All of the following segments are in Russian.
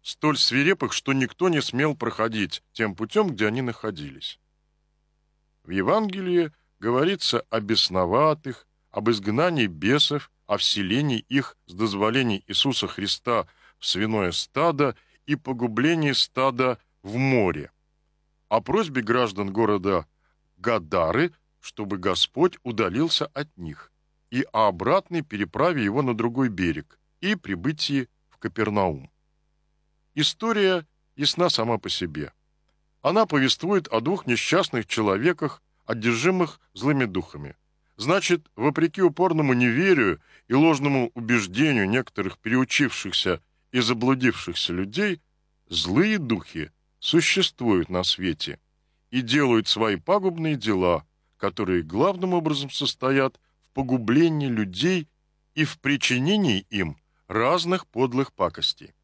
столь свирепых, что никто не смел проходить тем путем, где они находились. В Евангелии говорится о бесноватых, об изгнании бесов, о вселении их с дозволения Иисуса Христа в свиное стадо и погублении стада в море, о просьбе граждан города Гадары, чтобы Господь удалился от них, и о обратной переправе его на другой берег и прибытии в Капернаум. История ясна сама по себе. Она повествует о двух несчастных человеках, одержимых злыми духами. Значит, вопреки упорному неверию и ложному убеждению некоторых переучившихся и заблудившихся людей, злые духи существуют на свете и делают свои пагубные дела, которые главным образом состоят в погублении людей и в причинении им разных подлых пакостей.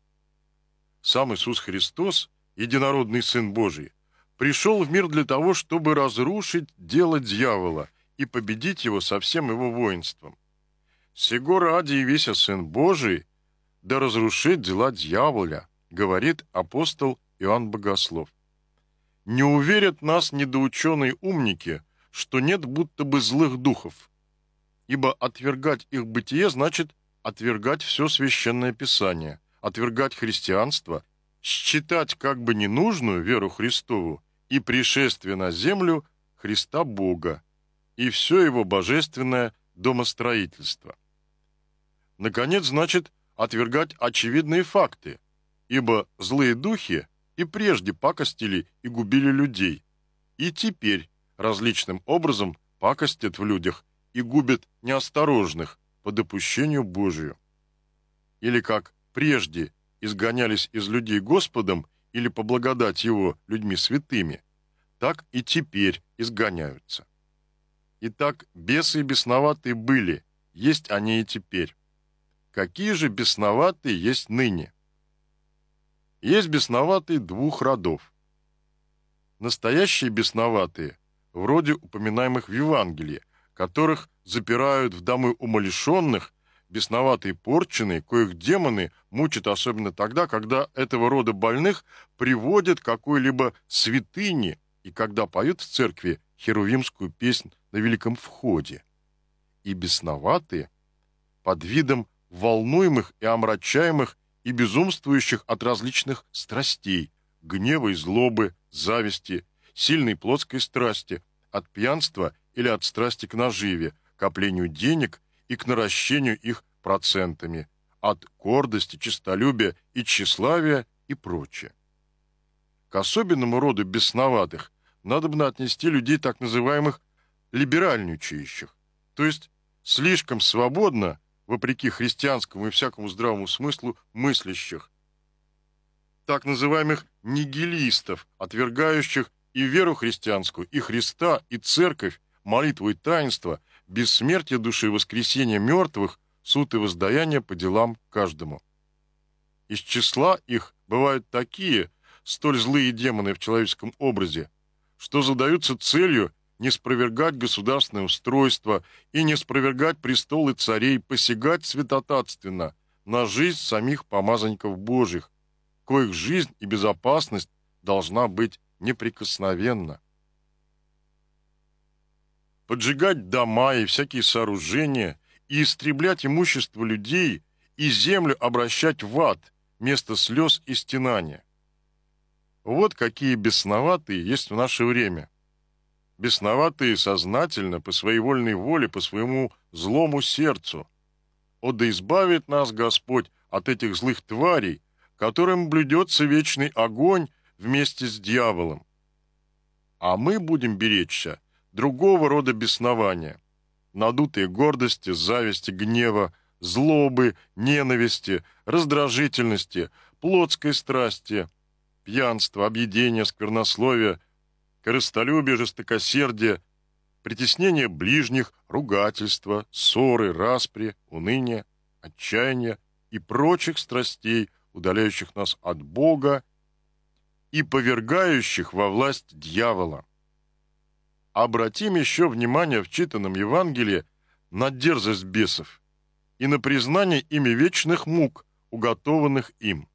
Сам Иисус Христос, единородный Сын Божий, пришел в мир для того, чтобы разрушить дело дьявола и победить его со всем его воинством. «Сего ради явися Сын Божий, да разрушит дела дьяволя», говорит апостол Иоанн Богослов. Не уверят нас недоученые умники, что нет будто бы злых духов, ибо отвергать их бытие значит отвергать все Священное Писание, отвергать христианство, считать как бы ненужную веру Христову и пришествие на землю Христа Бога и все его божественное домостроительство. Наконец, значит отвергать очевидные факты, ибо злые духи и прежде пакостили и губили людей, и теперь различным образом пакостят в людях и губят неосторожных по допущению Божию. Или как прежде изгонялись из людей Господом или по благодати Его людьми святыми, так и теперь изгоняются. Итак, бесы и бесноватые были, есть они и теперь. Какие же бесноватые есть ныне? Есть бесноватые двух родов. Настоящие бесноватые, вроде упоминаемых в Евангелии, которых запирают в домы умалишенных, бесноватые порченые, коих демоны мучат особенно тогда, когда этого рода больных приводят к какой-либо святыне и когда поют в церкви херувимскую песнь на великом входе. И бесноватые под видом волнуемых и омрачаемых и безумствующих от различных страстей, гнева и злобы, зависти, сильной плотской страсти, от пьянства или от страсти к наживе, коплению денег и к наращению их процентами, от гордости, честолюбия и тщеславия и прочее. К особенному роду бесноватых надобно отнести людей так называемых либеральничающих, то есть слишком свободно, вопреки христианскому и всякому здравому смыслу, мыслящих, так называемых нигилистов, отвергающих и веру христианскую, и Христа, и церковь, молитву и таинство, бессмертие души, воскресение мертвых, суд и воздаяние по делам каждому. Из числа их бывают такие, столь злые демоны в человеческом образе, что задаются целью не спровергать государственное устройство и не спровергать престолы царей, посягать святотатственно на жизнь самих помазанников Божьих, коих жизнь и безопасность должна быть неприкосновенна. Поджигать дома и всякие сооружения и истреблять имущество людей и землю обращать в ад вместо слез и стенания. Вот какие бесноватые есть в наше время. Бесноватые сознательно, по своей вольной воле, по своему злому сердцу. О, да избавит нас Господь от этих злых тварей, которым блюдется вечный огонь вместе с дьяволом. А мы будем беречься другого рода беснования, надутые гордости, зависти, гнева, злобы, ненависти, раздражительности, плотской страсти, пьянства, объедения, сквернословия, корыстолюбие, жестокосердие, притеснение ближних, ругательства, ссоры, распри, уныние, отчаяние и прочих страстей, удаляющих нас от Бога и повергающих во власть дьявола. Обратим еще внимание в читанном Евангелии на дерзость бесов и на признание ими вечных мук, уготованных им.